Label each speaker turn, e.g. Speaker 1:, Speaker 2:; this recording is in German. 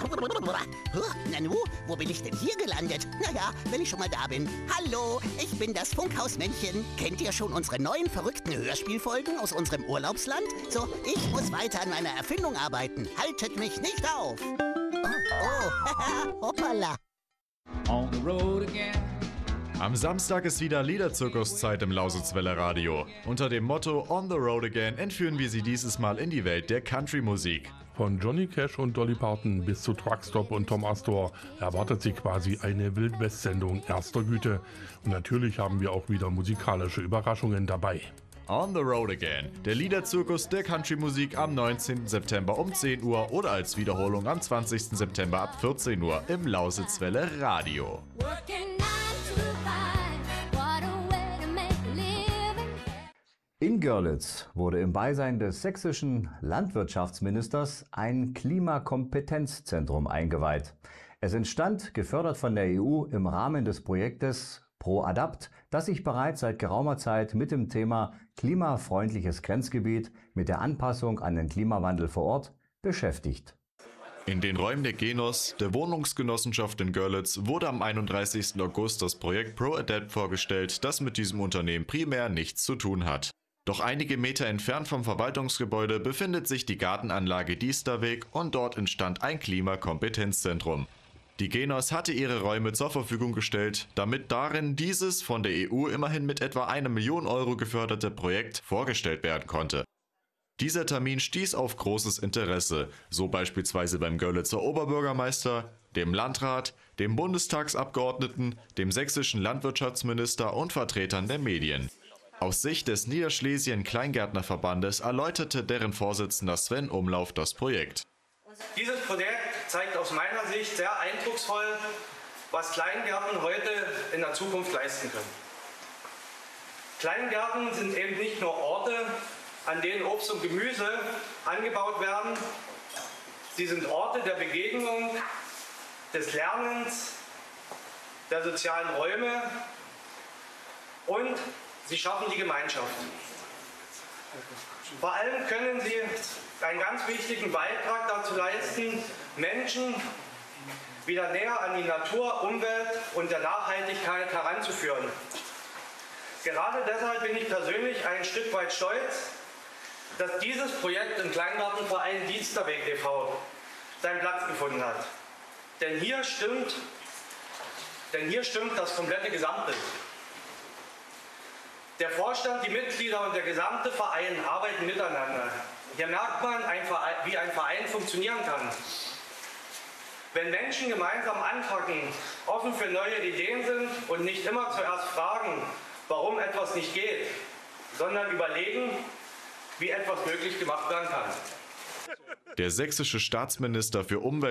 Speaker 1: Nanu, wo bin ich denn hier gelandet? Naja, wenn ich schon mal da bin. Hallo, ich bin das Funkhausmännchen. Kennt ihr schon unsere neuen verrückten Hörspielfolgen aus unserem Urlaubsland? So, ich muss weiter an meiner Erfindung arbeiten. Haltet mich nicht auf. Oh, hoppala.
Speaker 2: On the road again.
Speaker 3: Am Samstag ist wieder Liederzirkuszeit im Lausitzwelle Radio. Unter dem Motto On the Road Again entführen wir Sie dieses Mal in die Welt der Country-Musik.
Speaker 4: Von Johnny Cash und Dolly Parton bis zu Truckstop und Tom Astor erwartet Sie quasi eine Wildwest-Sendung erster Güte. Und natürlich haben wir auch wieder musikalische Überraschungen dabei.
Speaker 3: On the Road Again, der Liederzirkus der Country-Musik am 19. September um 10 Uhr oder als Wiederholung am 20. September ab 14 Uhr im Lausitzwelle Radio.
Speaker 5: In Görlitz wurde im Beisein des sächsischen Landwirtschaftsministers ein Klimakompetenzzentrum eingeweiht. Es entstand, gefördert von der EU, im Rahmen des Projektes ProAdapt, das sich bereits seit geraumer Zeit mit dem Thema klimafreundliches Grenzgebiet mit der Anpassung an den Klimawandel vor Ort beschäftigt.
Speaker 3: In den Räumen der Genos, der Wohnungsgenossenschaft in Görlitz, wurde am 31. August das Projekt ProAdapt vorgestellt, das mit diesem Unternehmen primär nichts zu tun hat. Doch einige Meter entfernt vom Verwaltungsgebäude befindet sich die Gartenanlage Diesterweg und dort entstand ein Klimakompetenzzentrum. Die Genos hatte ihre Räume zur Verfügung gestellt, damit darin dieses von der EU immerhin mit etwa 1 Million Euro geförderte Projekt vorgestellt werden konnte. Dieser Termin stieß auf großes Interesse, so beispielsweise beim Görlitzer Oberbürgermeister, dem Landrat, dem Bundestagsabgeordneten, dem sächsischen Landwirtschaftsminister und Vertretern der Medien. Aus Sicht des Niederschlesien-Kleingärtnerverbandes erläuterte deren Vorsitzender Sven Umlauf das Projekt.
Speaker 6: Dieses Projekt zeigt aus meiner Sicht sehr eindrucksvoll, was Kleingärten heute in der Zukunft leisten können. Kleingärten sind eben nicht nur Orte, an denen Obst und Gemüse angebaut werden. Sie sind Orte der Begegnung, des Lernens, der sozialen Räume und sie schaffen die Gemeinschaft. Vor allem können sie einen ganz wichtigen Beitrag dazu leisten, Menschen wieder näher an die Natur, Umwelt und der Nachhaltigkeit heranzuführen. Gerade deshalb bin ich persönlich ein Stück weit stolz, dass dieses Projekt im Kleingartenverein Diesterweg e.V. seinen Platz gefunden hat. Denn hier stimmt das komplette Gesamtbild. Der Vorstand, die Mitglieder und der gesamte Verein arbeiten miteinander. Hier merkt man, wie ein Verein funktionieren kann. Wenn Menschen gemeinsam anpacken, offen für neue Ideen sind und nicht immer zuerst fragen, warum etwas nicht geht, sondern überlegen, wie etwas möglich gemacht werden kann.
Speaker 3: Der sächsische Staatsminister für Umwelt